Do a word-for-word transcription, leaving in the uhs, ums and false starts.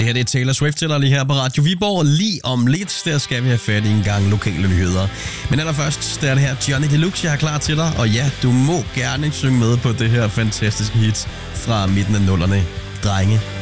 her det er Taylor Swift til dig lige her på Radio Viborg. Lige om lidt, der skal vi have fat i en gang lokale nyheder. Men allerførst, der er det her Johnny Deluxe, jeg har klar til dig. Og ja, du må gerne synge med på det her fantastiske hit fra midten af nullerne. Drenge.